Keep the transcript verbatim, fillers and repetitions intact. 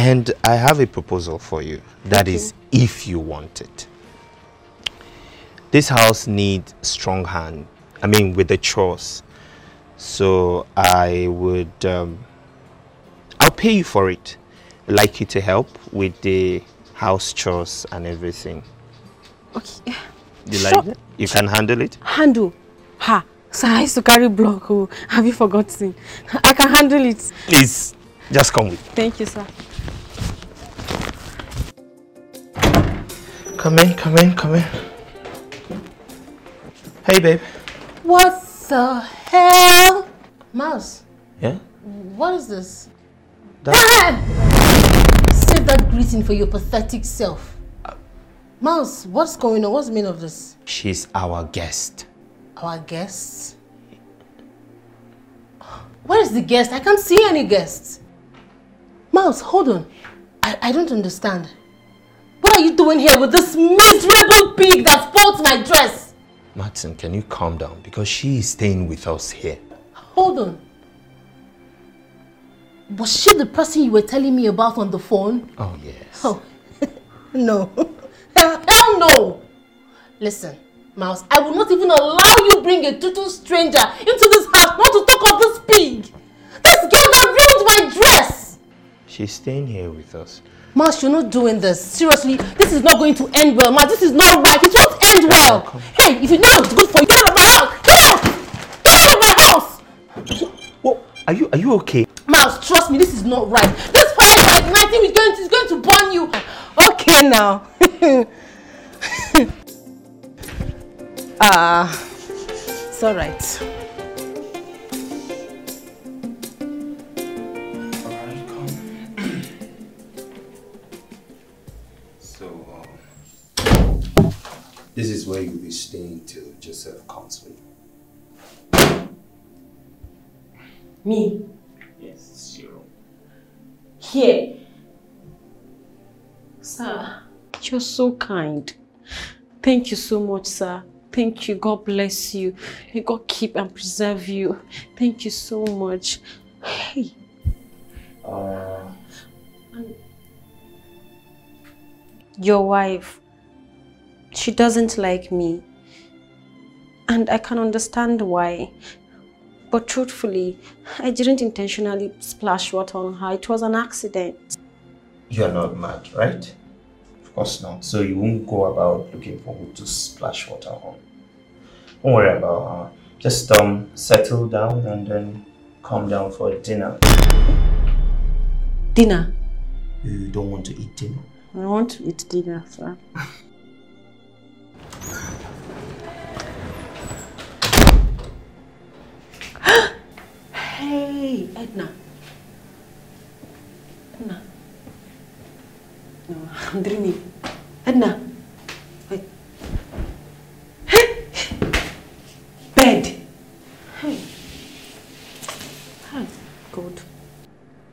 And I have a proposal for you. That okay. is, if you want it. This house needs strong hand. I mean, with the chores. So I would, um, I'll pay you for it. I'd like you to help with the house chores and everything. Okay. You sure. like it? You can handle it? Handle? Ha. So I used to carry block. Oh, have you forgotten? I can handle it. Please, just come with me. Thank you, sir. Come in, come in, come in. Hey, babe. What the hell? Mouse. Yeah? What is this? That... Save that greeting for your pathetic self. Uh, Mouse, what's going on? What's the meaning of this? She's our guest. Our guest? Where is the guest? I can't see any guests. Mouse, hold on. I, I don't understand. What are you doing here with this miserable pig that spoils my dress? Martin, can you calm down? Because she is staying with us here. Hold on. Was she the person you were telling me about on the phone? Oh, yes. Oh, no. Hell no! Listen, Mouse, I will not even allow you bring a total stranger into this house not to talk of this pig. This girl that ruined my dress! She's staying here with us. Mouse, you're not doing this. Seriously, this is not going to end well. Mouse, this is not right. It won't end well. Come. Hey, if you know it's good for you, get out of my house! Get out! Get out of my house! What? Are you, are you okay? Mouse, trust me, this is not right. This fire is igniting, is going, is going to burn you. Okay now. Ah, uh, it's all right. Alright, come. So, um, this is where you'll be staying till Joseph comes with you. Me? Yes, Shiro. Here? Sir, you're so kind. Thank you so much, sir. Thank you. God bless you. May God keep and preserve you. Thank you so much. Hey. Uh, Your wife, she doesn't like me. And I can understand why. But truthfully, I didn't intentionally splash water on her. It was an accident. You're not mad, right? Of course not. So you won't go about looking for who to splash water on. Don't worry about her. Just um settle down and then come down for dinner. Dinner? You don't want to eat dinner? I want to eat dinner, sir. Hey, Edna. Edna. No, I'm dreaming. Edna.